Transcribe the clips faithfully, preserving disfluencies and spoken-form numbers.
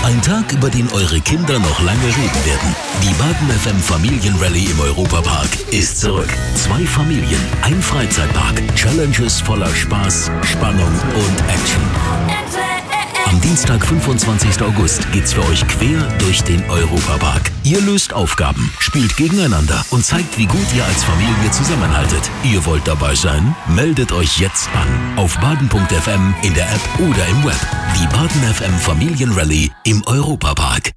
Ein Tag, über den eure Kinder noch lange reden werden. Die Baden F M Familienrallye im Europapark ist zurück. Zwei Familien, ein Freizeitpark, Challenges voller Spaß, Spannung und Action. Am Dienstag, fünfundzwanzigsten August, geht's für euch quer durch den Europapark. Ihr löst Aufgaben, spielt gegeneinander und zeigt, wie gut ihr als Familie zusammenhaltet. Ihr wollt dabei sein? Meldet euch jetzt an. Auf baden punkt f m, in der App oder im Web. Die Baden F M Familienrallye im Europapark.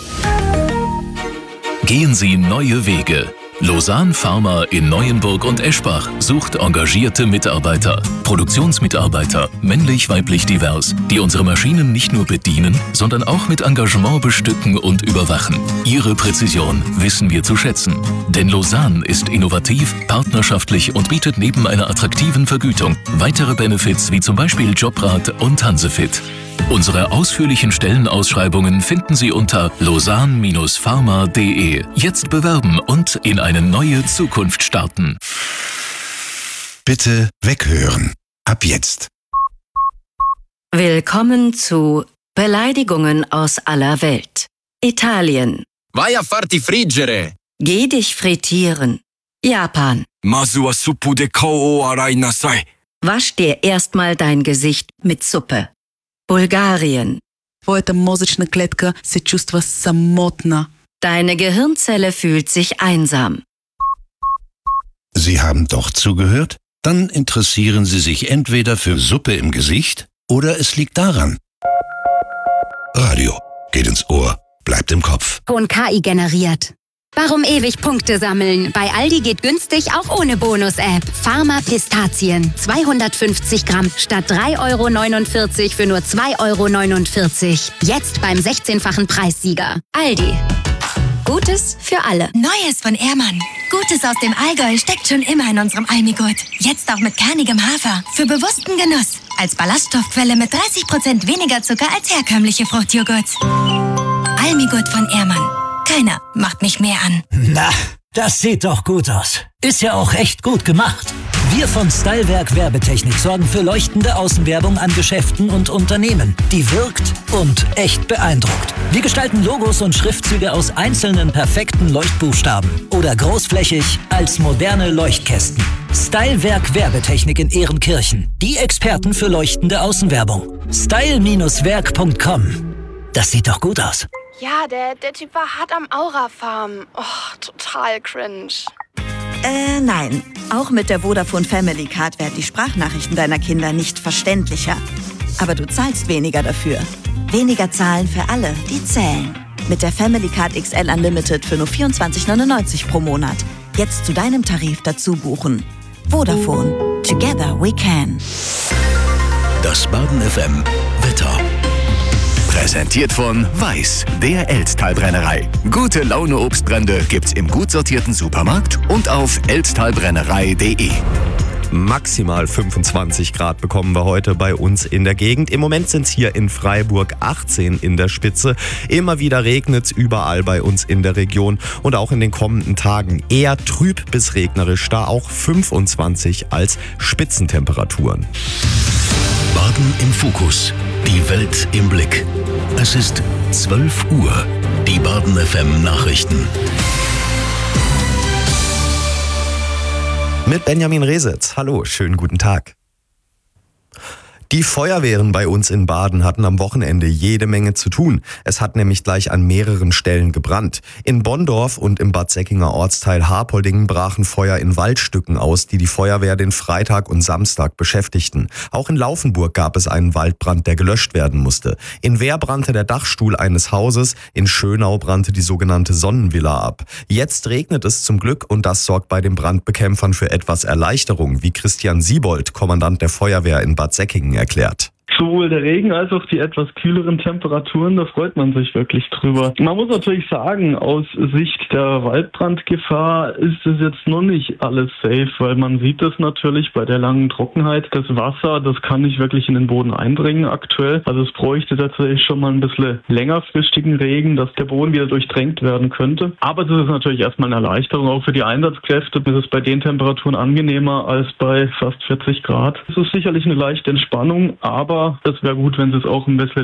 Gehen Sie neue Wege. Lausanne Pharma in Neuenburg und Eschbach sucht engagierte Mitarbeiter, Produktionsmitarbeiter, männlich-weiblich divers, die unsere Maschinen nicht nur bedienen, sondern auch mit Engagement bestücken und überwachen. Ihre Präzision wissen wir zu schätzen. Denn Lausanne ist innovativ, partnerschaftlich und bietet neben einer attraktiven Vergütung weitere Benefits wie zum Beispiel Jobrat und Hansefit. Unsere ausführlichen Stellenausschreibungen finden Sie unter lausanne Bindestrich pharma punkt de. Jetzt bewerben und in eine neue Zukunft starten. Bitte weghören. Ab jetzt. Willkommen zu Beleidigungen aus aller Welt. Italien. Vai a farti friggere. Geh dich frittieren. Japan. Masu wa suppu de kao o arai nasai. Wasch dir erstmal dein Gesicht mit Suppe. Bulgarien. Твоята мозъчна клетка се чувства самотна. Deine Gehirnzelle fühlt sich einsam. Sie haben doch zugehört? Dann interessieren Sie sich entweder für Suppe im Gesicht oder es liegt daran. Radio geht ins Ohr, bleibt im Kopf. Von K I generiert. Warum ewig Punkte sammeln? Bei Aldi geht günstig auch ohne Bonus-App. Pharma Pistazien. zweihundertfünfzig Gramm statt drei Euro neunundvierzig für nur zwei Euro neunundvierzig. Jetzt beim sechzehnfachen Preissieger. Aldi. Gutes für alle. Neues von Ehrmann. Gutes aus dem Allgäu steckt schon immer in unserem Almigurt. Jetzt auch mit kernigem Hafer. Für bewussten Genuss. Als Ballaststoffquelle mit dreißig Prozent weniger Zucker als herkömmliche Fruchtjoghurts. Almigurt von Ehrmann. Keiner macht mich mehr an. Na, das sieht doch gut aus. Ist ja auch echt gut gemacht. Wir von Stylewerk Werbetechnik sorgen für leuchtende Außenwerbung an Geschäften und Unternehmen, die wirkt und echt beeindruckt. Wir gestalten Logos und Schriftzüge aus einzelnen perfekten Leuchtbuchstaben oder großflächig als moderne Leuchtkästen. Stylewerk Werbetechnik in Ehrenkirchen. Die Experten für leuchtende Außenwerbung. style Bindestrich werk punkt com. Das sieht doch gut aus. Ja, der, der Typ war hart am Aura-Farm. Oh, total cringe. Äh, nein. Auch mit der Vodafone Family Card werden die Sprachnachrichten deiner Kinder nicht verständlicher. Aber du zahlst weniger dafür. Weniger zahlen für alle, die zählen. Mit der Family Card X L Unlimited für nur vierundzwanzig neunundneunzig pro Monat. Jetzt zu deinem Tarif dazu buchen. Vodafone. Together we can. Das Baden F M Wetter. Präsentiert von Weiß, der Elztal-Brennerei. Gute Laune Obstbrände gibt's im gut sortierten Supermarkt und auf elztalbrennerei punkt de. Maximal fünfundzwanzig Grad bekommen wir heute bei uns in der Gegend. Im Moment sind es hier in Freiburg achtzehn in der Spitze. Immer wieder regnet es überall bei uns in der Region und auch in den kommenden Tagen eher trüb bis regnerisch, da auch fünfundzwanzig als Spitzentemperaturen. Baden im Fokus. Die Welt im Blick. Es ist zwölf Uhr. Die Baden F M Nachrichten. Mit Benjamin Resitz. Hallo, schönen guten Tag. Die Feuerwehren bei uns in Baden hatten am Wochenende jede Menge zu tun. Es hat nämlich gleich an mehreren Stellen gebrannt. In Bonndorf und im Bad Säckinger Ortsteil Harpoldingen brachen Feuer in Waldstücken aus, die die Feuerwehr den Freitag und Samstag beschäftigten. Auch in Laufenburg gab es einen Waldbrand, der gelöscht werden musste. In Wehr brannte der Dachstuhl eines Hauses, in Schönau brannte die sogenannte Sonnenvilla ab. Jetzt regnet es zum Glück und das sorgt bei den Brandbekämpfern für etwas Erleichterung, wie Christian Siebold, Kommandant der Feuerwehr in Bad Säckingen, erklärt. Sowohl der Regen als auch die etwas kühleren Temperaturen, da freut man sich wirklich drüber. Man muss natürlich sagen, aus Sicht der Waldbrandgefahr ist es jetzt noch nicht alles safe, weil man sieht das natürlich bei der langen Trockenheit. Das Wasser, das kann nicht wirklich in den Boden eindringen aktuell. Also es bräuchte tatsächlich schon mal ein bisschen längerfristigen Regen, dass der Boden wieder durchdrängt werden könnte. Aber das ist natürlich erstmal eine Erleichterung. Auch für die Einsatzkräfte ist es bei den Temperaturen angenehmer als bei fast vierzig Grad. Es ist sicherlich eine leichte Entspannung, aber es wäre gut, wenn es auch ein bisschen